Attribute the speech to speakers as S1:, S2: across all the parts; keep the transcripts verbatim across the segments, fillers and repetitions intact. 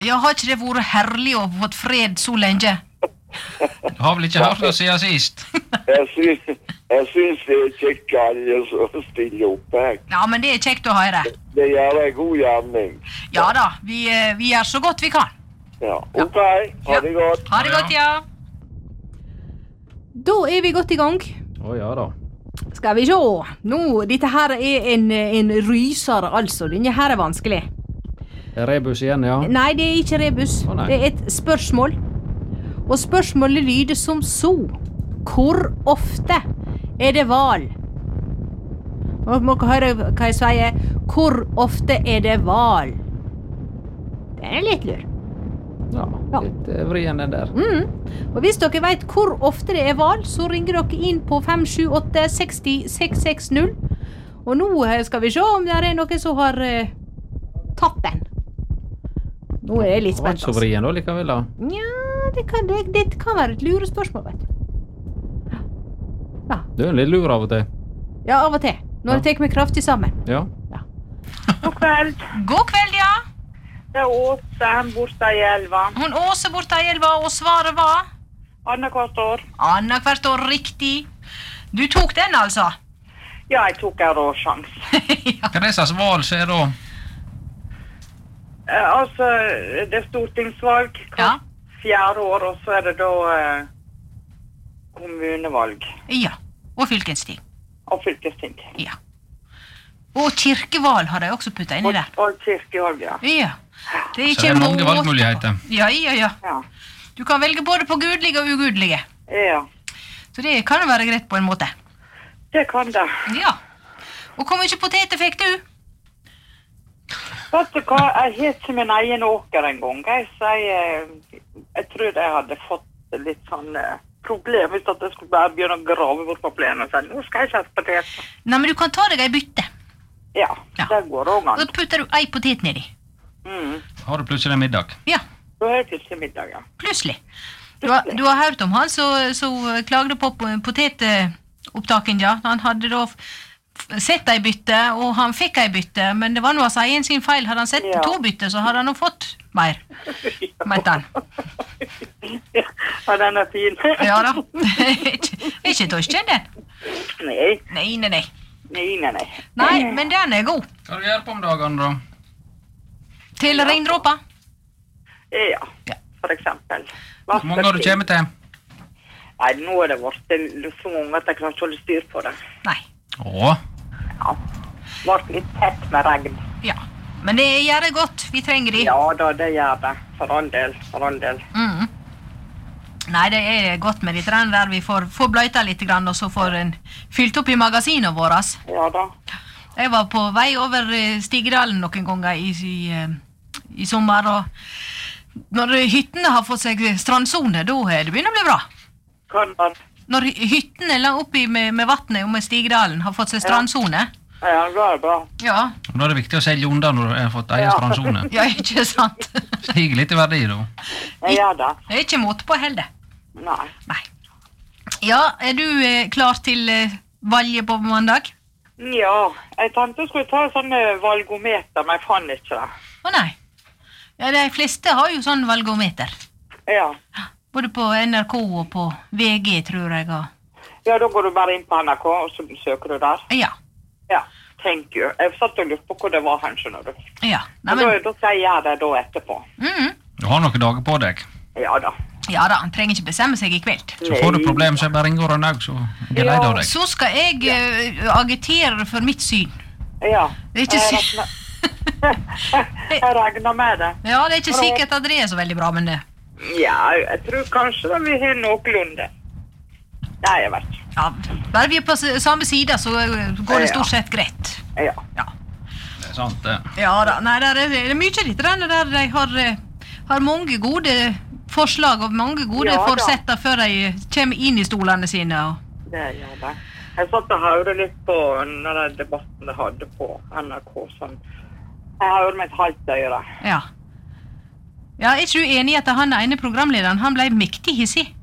S1: Ja, har ikke det vært herlig å få fått fred så lenge?
S2: Du har vel ikke hørt det siden sist?
S3: jeg, syns, jeg syns det er kjekt alle som stiller opp her.
S1: Ja, men det er kjekt å høre.
S3: Det gjør en god gjerning.
S1: Ja da, vi, vi gjør så godt vi kan.
S3: Ja, ok. Ha det godt.
S1: Ha det godt, ja. Da er vi godt i gang.
S2: Å ja da.
S1: Skal vi se. Nå, dette her er en, en ryser, altså. Denne her er vanskelig.
S2: Rebus igjen, ja.
S1: Nei, det er ikke rebus.
S2: Å, nei.
S1: Det er et spørsmål. Og spørsmålet lyder som så. Hvor ofte er det val? Nå må dere høre hva jeg sier. Hvor ofte er det val? Det er litt lur.
S2: Ja, litt uh, vrien den der.
S1: Mm. Og hvis dere vet hvor ofte det er val, så ringer dere inn på fem sju åtte seks null seks seks null. Og nå skal vi se om det er noen som har uh, tatt den. Nå er jeg litt spent.
S2: Det var ikke så vrien da, likevel da.
S1: Ja, det kan, det, det kan være et lurespørsmål, vet du. Ja.
S2: Du er litt lur av og til.
S1: Ja, av og til. Når
S2: Ja.
S1: jeg tar meg kraftig sammen.
S2: Ja.
S1: Ja.
S4: God kveld.
S1: God kveld, ja.
S4: Det er Åse borte i elva.
S1: Hun Åse borte i elva, og svaret var?
S4: Annethvert år.
S1: Annethvert år, riktig. Du tok den, altså?
S4: Ja, jeg tok en råsjans.
S1: Ja.
S2: Hva er det slags valg som er da?
S4: Eh, altså, det er stortingsvalg hvert
S1: Ja.
S4: fjerde år, og så er det da eh, kommunevalg
S1: Ja. Og fylkesting.
S4: og fylkesting.
S1: Ja. Og kirkeval har de også puttet inn i
S4: Og,
S1: der.
S4: og kirkevalg, ja.
S1: Ja. Det er
S2: Så
S1: ikke
S2: er det mange
S1: måte-
S2: valgmuligheter.
S1: Ja, ja, ja.
S4: Ja.
S1: Du kan velge både på gudelige og ugudelige.
S4: Ja,
S1: Så det kan jo være greit på en måte.
S4: det kan det.
S1: Ja. Og hvor mye poteter fikk du?
S4: Vet du hva, jeg har ikke min egen åker en gang. Jeg, så jeg, eh, jeg tror jeg hadde fått litt sånn eh, problem hvis at jeg skulle bare begynne å grave bort på plenen og si, nå skal jeg kjøpe poteter.
S1: Nei, men du kan ta deg ei bytte.
S4: Ja,
S1: Ja.
S4: det går også
S1: Så
S4: an.
S1: putter du ei potet nedi.
S4: Mm.
S2: Har du plutselig en middag?
S1: Ja,
S4: Da er det plutselig middag, ja.
S1: plutselig. Du har, du har hørt om han som klagde på potetopptaken, ja. Han hadde da f- sett ei bytte, og han fikk ei bytte, men det var noe av egen sin feil. Hadde han sett
S4: Ja.
S1: to bytter, så hadde han nå fått mer, mente han.
S4: Ja, den er fin.
S1: Ja da. Ikke- ikke torskjell den.
S4: Nei,
S1: Nei, nei, nei.
S4: nei, nei, nei.
S1: Nei, men den er god.
S2: Hva du gjør på om dagene da?
S1: Til regndråper.
S4: Ja,
S1: Ja.
S4: for eksempel.
S2: Hvor mange har du kommet til?
S4: Nei, nå er det vært så mange at jeg klarer ikke å holde styr på det.
S1: Nei,
S2: Åh,
S4: Ja, vært litt tett med regn.
S1: ja. Men det gjør det godt. Vi trenger de.
S4: Ja da, det gjør det. For all del, for all del.
S1: Mm. Nei, det er godt med litt regn der vi får, får bløyta litt, grann, og så får en fylt opp i magasinene våre.
S4: Ja da.
S1: Jeg var på vei over eh, Stigedalen noen ganger i, i, eh, i sommer, og når hyttene har fått seg strandsone, da er det begynner å bli bra.
S4: Kan man...
S1: Når hy- hyttene langt oppi med, med vattnet og med Stigedalen har fått seg strandsone,
S4: Ja, det er bra.
S1: ja,
S2: da er det viktig å selge unna når du har fått egen
S4: Ja.
S2: strandsone.
S1: ja, ikke sant?
S2: Stiger litt i verdi da.
S4: Jeg gjør det.
S1: Det er ikke måte på heller.
S4: Nei.
S1: Nei. Ja, er du eh, klar til eh, valget på mandag?
S4: Ja, jeg tenkte jeg skulle ta sånn eh, valgometer, men jeg fant ikke det.
S1: Å nei. Ja, de fleste har jo sånn valgometer.
S4: Ja.
S1: Både på N R K og på V G, tror jeg. Og...
S4: Ja, da går du bare inn på N R K, og så søker du der.
S1: Ja.
S4: Ja, thank you. Jeg satt og lurte på hvor det var hen, skjønner du.
S1: Ja. Nei,
S4: Og da,
S1: men,
S4: da skal jeg gjøre det da etterpå.
S1: mm,
S2: Du har noen dager på deg.
S4: Ja da.
S1: ja da, han trenger ikke bestemme seg i kveld.
S2: Så får du problem, så jeg bare ringer og nøg, så jeg
S4: Ja.
S2: leider deg.
S1: Så skal jeg eh, agitere for mitt syn.
S4: Ja.
S1: Det er ikke
S4: jeg,
S1: si-
S4: regner, jeg regner med det.
S1: Ja, det er ikke sikkert at det er så veldig bra, men det...
S4: Ja, jeg tror kanskje da vi har noenlunde. Nei, jeg vet ikke.
S1: Ja, bare vi er på s- samme side, så eh, går det stort sett greit.
S4: Ja.
S1: Ja.
S2: Det er sant, det.
S1: Ja da, nei, der er det er mye litt der de har, eh, har mange gode forslag og mange gode
S4: Ja da.
S1: forsetter før de kommer inn i stolene sine. Og...
S4: Det gjør det. Jeg satt og hørte litt på denne debatten de hadde på N R K. Sånn. Jeg hørte med et halvt øre.
S1: Ja. Ja, er ikke du enig i at han ene programlederen, han ble mektig hissig?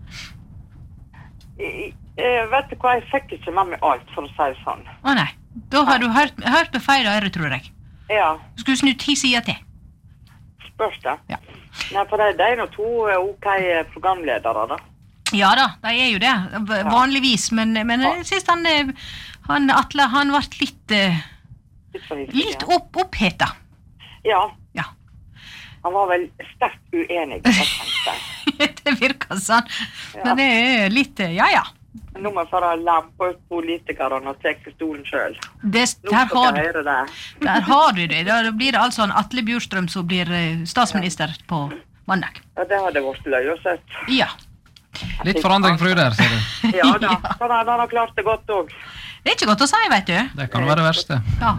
S4: Jeg, jeg vet du hva, jeg fikk ikke med meg alt, for å si det sånn.
S1: Å nei, da har du hørt, hørt med feil øre, tror jeg.
S4: Ja,
S1: Du skulle snutt hi sida til.
S4: spørs det.
S1: Ja.
S4: Nei, for det, det er jo to ok programledere, da.
S1: Ja da, de er jo det, v- vanligvis, men, men jeg synes han, eh, han Atle, han ble litt, eh,
S4: Litt for hissig,
S1: litt
S4: ja.
S1: opp, oppheta.
S4: Ja,
S1: Ja,
S4: han var vel sterkt uenig, jeg tenkte.
S1: det virker sånn.
S4: Ja.
S1: Men det er litt, eh, ja ja.
S4: Nå må jeg bare lampe ut politikerne og ta stolen selv.
S1: Det,
S4: Nå
S1: der,
S4: skal
S1: har
S4: jeg
S1: du,
S4: høre det.
S1: der har du det. Da blir det altså en Atle Bjurstrøm som blir eh, statsminister på mandag.
S4: Ja, det hadde vært løy å sett.
S1: Ja,
S2: Litt forandring fra der, ser du.
S4: Ja da, han har- han har klart det godt også.
S1: det er ikke godt å si, vet du.
S2: Det kan være det verste.
S1: Ja.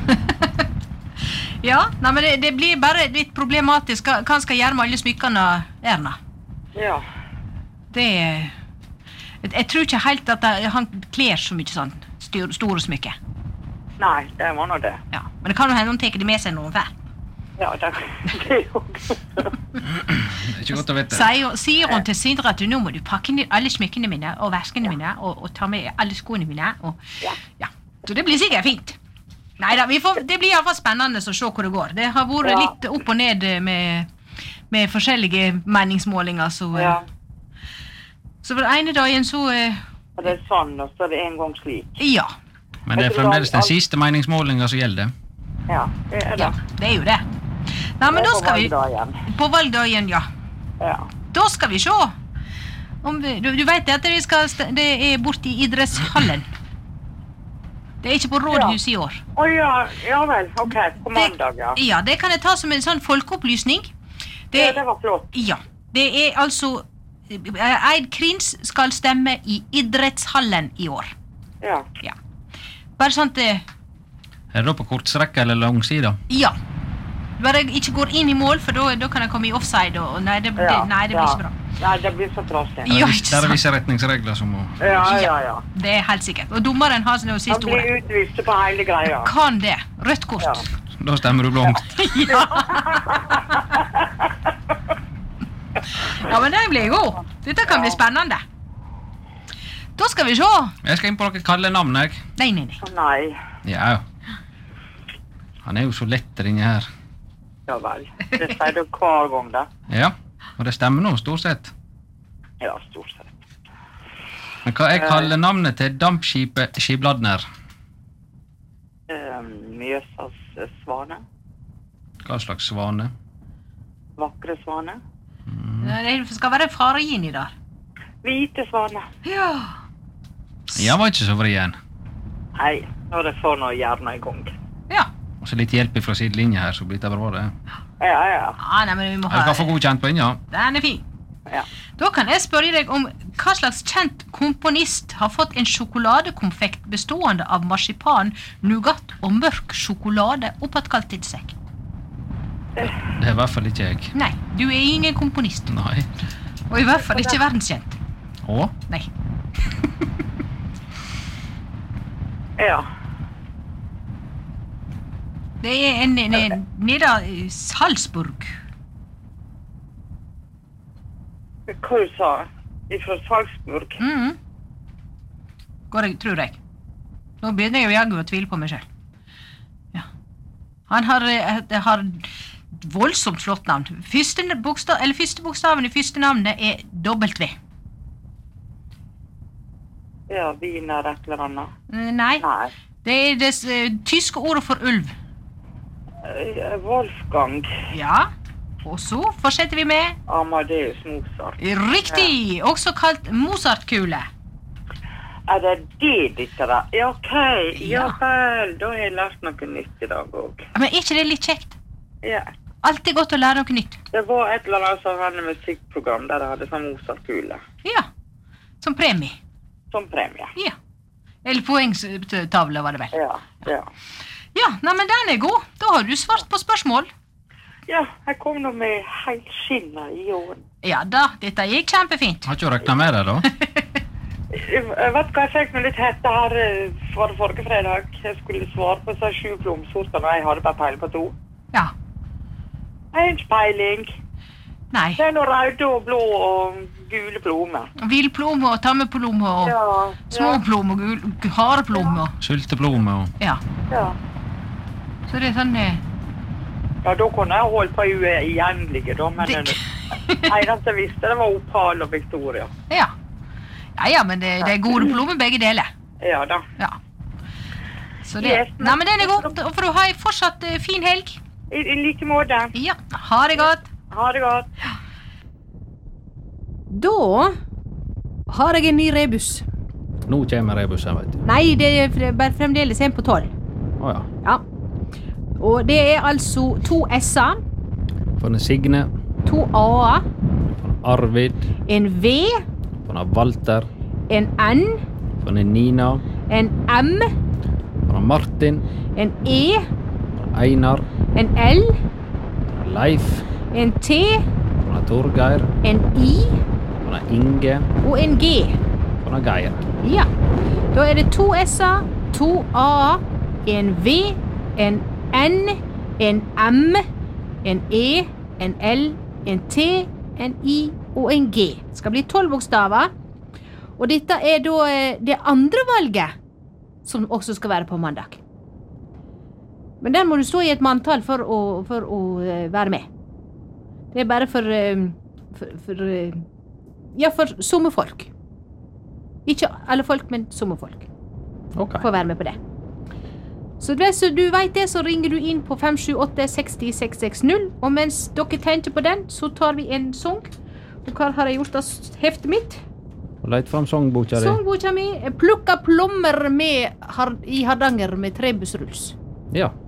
S1: Ja, nei, men det, det blir bare litt problematisk. Hva hva han skal gjøre med alle smykkene, Erna?
S4: Ja,
S1: Det jeg, jeg tror ikke helt at det, han kler så mye sånn styr, store smykker.
S4: nei, det var nå det.
S1: Ja. Men det kan jo hende hun tar det med seg noen hver.
S4: Ja, det, det er jo
S2: Det er ikke godt å vite.
S1: Sier, sier hun til Sindre at nå må du pakke ned alle smykkene mine og veskene mine og, og ta med alle skoene mine. Og,
S4: Ja.
S1: ja. Så det blir sikkert fint. Neida, vi får, det blir i hvert fall spennende å se hvor det går. Det har vært
S4: Ja.
S1: litt opp og ned med, med forskjellige meningsmålinger. Så, eh,
S4: Ja,
S1: så for den ene dagen så eh,
S4: og det er sånn, og så er det en gang slik.
S1: ja.
S2: Men det er fremdeles den siste meningsmålingen som gjelder.
S4: Ja, det er det.
S1: ja, det er jo det. Nei, men
S4: Det er
S1: da
S4: på
S1: skal vi
S4: valgdagen.
S1: på valgdagen, ja.
S4: Ja.
S1: Da skal vi se. Om vi, du, du vet at vi skal, st- det er borte i idrettshallen. Det er ikke på rådhuset i år.
S4: Å ja, ja vel, ok, på mandag, ja.
S1: Ja, det kan jeg ta som en sånn folkeopplysning. Det,
S4: Ja, det var flott.
S1: ja, det er altså eh, Eid Krins skal stemme i idrettshallen i år.
S4: Ja.
S1: Ja. Bare sånn at det,
S2: Er det da på kortstrekka eller langsida?
S1: ja. Bare jeg ikke går inn i mål, for da, da kan jeg komme i offside, og nei, det, det,
S4: Ja,
S1: nei, det blir
S4: ja.
S1: ikke bra.
S4: Nei, det blir så trassig.
S1: Ja,
S2: Det
S1: ikke
S2: er
S1: sant.
S2: visse retningsregler som må
S4: Ja, ja, ja.
S1: Det er helt sikkert. Og dommeren har sånn
S4: Han
S1: siste
S4: blir
S1: ordet.
S4: utvist på hele greia.
S1: Kan det. Rødt kort.
S4: Ja.
S2: Da stemmer du blonkt.
S1: Ja. Ja, men den blir god. Dette kan bli spennende. Da skal vi se.
S2: Jeg skal inn på noen kalde navn, jeg.
S1: Nei, nei, nei.
S4: Å nei,
S2: Ja. Han er jo så lett, denne her.
S4: ja vel. Det sier du hver gang, da.
S2: Ja, og det stemmer nå, stort sett.
S4: Ja, stort sett.
S2: Men hva er kallenavnet til dampskipet Skibladner?
S4: Um, Mjøsas eh, svane.
S2: Hva slags svane?
S4: Vakre svane.
S1: Det skal være fargen i der.
S4: Hvite svane.
S1: Ja.
S2: Ja, var ikke så vrien.
S4: Nei, når jeg får noe hjerne i gang.
S1: Ja.
S2: Og så litt hjelp fra sidelinja her, så blir det bra det.
S4: Ja, ja,
S1: Ah, nei, men vi må
S2: Jeg skal få
S1: ha...
S2: godkjent på inja.
S1: Den er fin.
S4: ja.
S1: Da kan jeg spørre deg om hva slags kjent komponist har fått en sjokoladekonfekt bestående av marsipan, nougat og mørk sjokolade oppattkalt til seg.
S2: Det er i hvert fall ikke jeg.
S1: Nei, du er ingen komponist.
S2: Nei.
S1: Og i hvert fall ikke verdenskjent.
S2: Å?
S1: Nei.
S4: Ja.
S1: Det er en, en, en nede i Salzburg.
S4: Hva du sa? Ifra Salzburg?
S1: Mhm. Går jeg, tror jeg. Nå begynner jeg jo jaggu å tvile på meg selv. Ja. Han har, eh, har voldsomt flott navn. Første, bokstav, eller første bokstaven i første navnet er W.
S4: Ja, Wiener et eller annet.
S1: Eh, Nei,
S4: Nei.
S1: det er det eh, tyske ordet for ulv.
S4: Eh, Wolfgang
S1: Ja, og så fortsetter vi med
S4: Amadeus Mozart.
S1: riktig, også kalt Mozart-kule.
S4: Er det det dette da? Ja, ok. Ja
S1: Ja.
S4: vel, da har jeg lært noe nytt i dag også.
S1: Men er ikke det litt kjekt?
S4: Ja.
S1: Alltid godt å lære noe nytt.
S4: Det var et eller annet som hadde musikkprogram der de hadde sånn Mozart-kule.
S1: Ja, som premie.
S4: Som premie.
S1: Ja. Eller poengtavle var det vel.
S4: Ja, ja.
S1: Ja, nei, men den er god. Da har du svart på spørsmål.
S4: Ja, jeg kom nå med helt skinnet i jorden.
S1: Ja da, dette gikk kjempefint.
S2: Har ikke regnet med deg, da?
S4: Jeg vet hva, jeg fikk meg litt hette her eh, for forrige fredag. Jeg skulle svare på så sju plomsorter, og jeg hadde bare peiling på to.
S1: Ja.
S4: Jeg har ikke peiling.
S1: Nei.
S4: Det er noe røde og blå og gule plomer.
S1: Villplomme og tammeplomme og
S4: Ja,
S1: småplomme og gul, hareplomme og
S2: Sylteplomme og
S1: ja.
S4: ja.
S1: Så det er sånn eh,
S4: Ja, da kunne jeg holdt på uigjenlige, da, men det... eneste jeg visste, det var Opal og Victoria.
S1: Ja. Ja, ja, men det, det er gode plommer begge deler.
S4: Ja da.
S1: Ja. Så det... Yes, men... Nei, men den er god, for å ha en fortsatt uh, fin helg.
S4: I, I like måte.
S1: Ja, ha det godt.
S4: Ha det godt.
S1: Da har jeg en ny rebus.
S5: Nå kommer rebusen, vet du.
S1: Nei, det er bare fremdeles en på tolv.
S5: Åja.
S1: Ja. Og det er altså to S-er.
S5: For en Signe.
S1: To A-er.
S5: For en Arvid.
S1: En V.
S5: For en Walter.
S1: En N.
S5: For en Nina.
S1: En M.
S5: For en Martin.
S1: En E.
S5: For en Einar.
S1: En L.
S5: For en Leif.
S1: En T.
S5: For en Torgeir.
S1: En I.
S5: For en Inge.
S1: Og en G.
S5: For en Geir.
S1: Ja. Da er det to S-er, to A-er, en V, en N, en M, en E, en L, en T, en I og en G. Det skal bli tolv bokstaver. Og dette er da det andre valget som også skal være på mandag. Men der må du stå i et manntall for å, for å være med. Det er bare for, for, for ja, for sommerfolk. Ikke alle folk, men sommerfolk.
S5: Ok.
S1: For å være med på det. Så hvis du vet det, så ringer du inn på fem sju åtte seks null seks seks null. Og mens dere tenker på den, så tar vi en sang. Og hva har jeg gjort av heftet mitt?
S5: Og leit fram sangboka di.
S1: Sangboka mi. Plukka plommer med, i Hardanger med trebusruls.
S5: Ja.